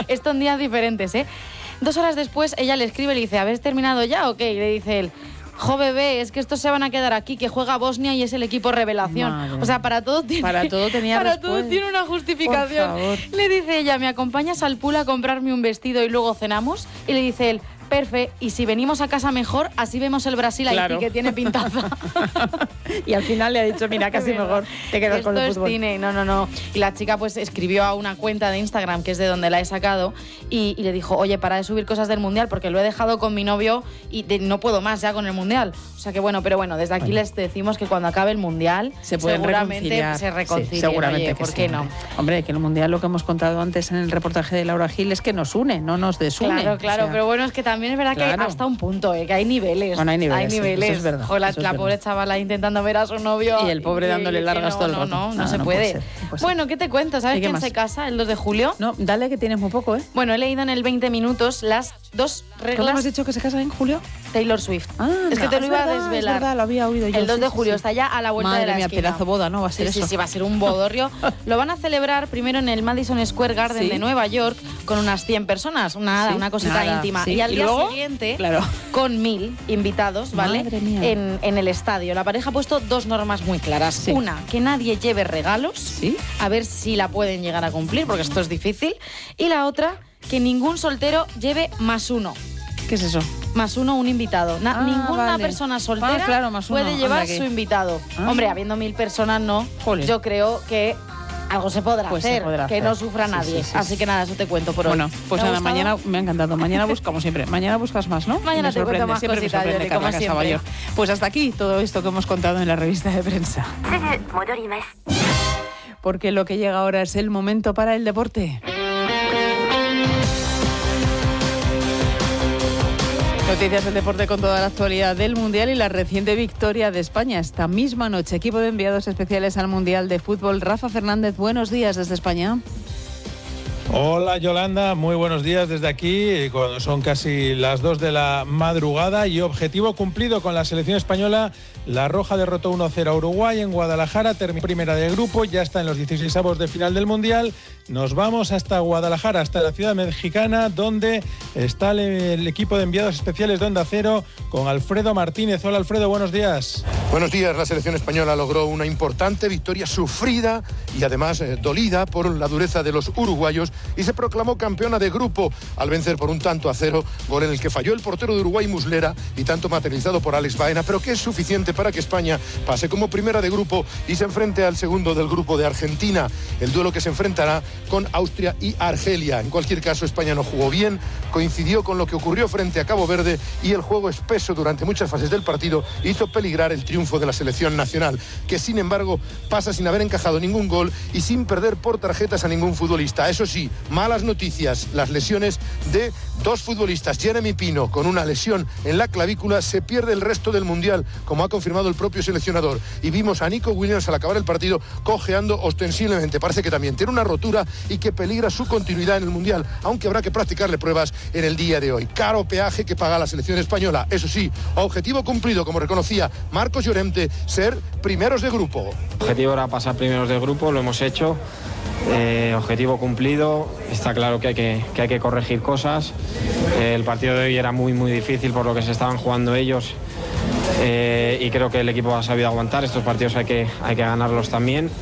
Esto en días diferentes, ¿eh? 2 horas después ella le escribe y le dice, ¿habéis terminado ya o qué? Y le dice él, jo, bebé, es que estos se van a quedar aquí, que juega Bosnia y es el equipo revelación. Madre. O sea, para todo tiene una justificación. Le dice ella, ¿me acompañas al pool a comprarme un vestido y luego cenamos? Y le dice él, perfecto, y si venimos a casa mejor, así vemos el Brasil-Haití, que tiene pintaza. Y al final le ha dicho, mira, casi mejor te quedas con el fútbol. Esto es cine, no. Y la chica pues escribió a una cuenta de Instagram, que es de donde la he sacado, y le dijo, oye, para de subir cosas del Mundial, porque lo he dejado con mi novio y no puedo más ya con el Mundial. O sea que bueno, pero bueno, desde aquí les decimos que cuando acabe el Mundial seguramente se reconcilien. Sí, seguramente oye, que ¿por qué no? Hombre, que el Mundial, lo que hemos contado antes en el reportaje de Laura Gil, es que nos une, no nos desune. Claro, o sea, pero bueno, es que también es verdad que hasta un punto, que hay niveles. Bueno, hay niveles. Sí, eso es verdad. La pobre chavala intentando ver a su novio. Y el pobre dándole largas todo el rato. No se puede. Bueno, ¿qué te cuento? ¿Sabes quién se casa el 2 de julio? No, dale, que tienes muy poco, ¿eh? Bueno, he leído en el 20 minutos las 2 reglas. ¿Cómo has dicho que se casa en julio? Taylor Swift. Es que te lo iba a desvelar. Es verdad, lo había oído yo. El 2 de julio está ya a la vuelta de la esquina. Madre mía, pedazo boda, ¿no? Va a ser eso. Sí, va a ser un bodorrio. Lo van a celebrar primero en el Madison Square Garden de Nueva York con unas 100 personas, una cosita íntima. Y al día siguiente, con 1000 invitados, ¿vale? En el estadio. La pareja ha puesto 2 normas muy claras. Una, que nadie lleve regalos, a ver si la pueden llegar a cumplir, porque esto es difícil. Y la otra, que ningún soltero lleve +1. ¿Qué es eso? +1 un invitado. Ninguna persona soltera puede llevar su invitado. Hombre, habiendo 1000 personas, no. Yo creo que algo se podrá hacer, que no sufra nadie. Así que nada, eso te cuento por hoy. Bueno, pues nada, mañana me ha encantado. Mañana buscamos siempre. Mañana buscas más, ¿no? Mañana te cuento más cositas, como siempre. Pues hasta aquí todo esto que hemos contado en la revista de prensa. Porque lo que llega ahora es el momento para el deporte. Noticias del deporte con toda la actualidad del Mundial y la reciente victoria de España esta misma noche. Equipo de enviados especiales al Mundial de Fútbol. Rafa Fernández, buenos días desde España. Hola Yolanda, muy buenos días desde aquí, cuando son casi las 2 de la madrugada y objetivo cumplido con la selección española. La Roja derrotó 1-0 a Uruguay en Guadalajara, terminó primera de grupo, ya está en los 16avos de final del Mundial. Nos vamos hasta Guadalajara, hasta la ciudad mexicana, donde está el equipo de enviados especiales de Onda Cero con Alfredo Martínez. Hola Alfredo, buenos días. Buenos días, la selección española logró una importante victoria sufrida y además dolida por la dureza de los uruguayos y se proclamó campeona de grupo al vencer por 1-0, gol en el que falló el portero de Uruguay, Muslera, y tanto materializado por Alex Baena, pero que es suficiente para que España pase como primera de grupo y se enfrente al segundo del grupo de Argentina, el duelo que se enfrentará con Austria y Argelia. En cualquier caso, España no jugó bien, coincidió con lo que ocurrió frente a Cabo Verde y el juego espeso durante muchas fases del partido hizo peligrar el triunfo de la selección nacional, que sin embargo pasa sin haber encajado ningún gol y sin perder por tarjetas a ningún futbolista. Eso sí, malas noticias, las lesiones de 2 futbolistas. Jeremy Pino, con una lesión en la clavícula, se pierde el resto del Mundial, como ha confirmado el propio seleccionador. Y vimos a Nico Williams al acabar el partido cojeando ostensiblemente. Parece que también tiene una rotura y que peligra su continuidad en el Mundial, aunque habrá que practicarle pruebas en el día de hoy. Caro peaje que paga la selección española. Eso sí, objetivo cumplido, como reconocía Marcos Llorente, ser primeros de grupo. El objetivo era pasar primeros de grupo, lo hemos hecho. Objetivo cumplido, está claro que hay que corregir cosas. El partido de hoy era muy difícil por lo que se estaban jugando ellos y creo que el equipo ha sabido aguantar. Estos partidos hay que ganarlos también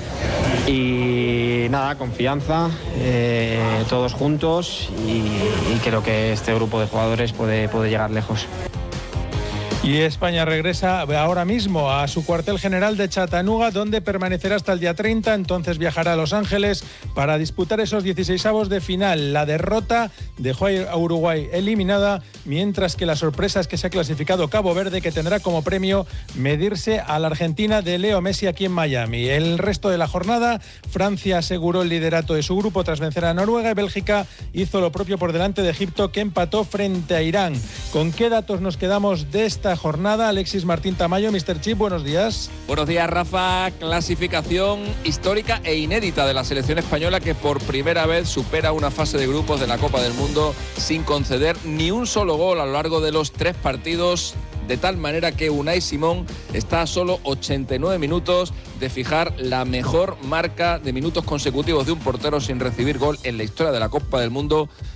y nada, confianza, todos juntos y creo que este grupo de jugadores puede llegar lejos. Y España regresa ahora mismo a su cuartel general de Chattanooga, donde permanecerá hasta el día 30, entonces viajará a Los Ángeles para disputar esos 16avos de final. La derrota dejó a Uruguay eliminada, mientras que la sorpresa es que se ha clasificado Cabo Verde, que tendrá como premio medirse a la Argentina de Leo Messi aquí en Miami. El resto de la jornada, Francia aseguró el liderato de su grupo tras vencer a Noruega y Bélgica hizo lo propio por delante de Egipto, que empató frente a Irán. ¿Con qué datos nos quedamos de esta jornada? Alexis Martín Tamayo, Mr. Chip, buenos días. Buenos días, Rafa. Clasificación histórica e inédita de la selección española, que por primera vez supera una fase de grupos de la Copa del Mundo sin conceder ni un solo gol a lo largo de los 3 partidos, de tal manera que Unai Simón está a solo 89 minutos de fijar la mejor marca de minutos consecutivos de un portero sin recibir gol en la historia de la Copa del Mundo,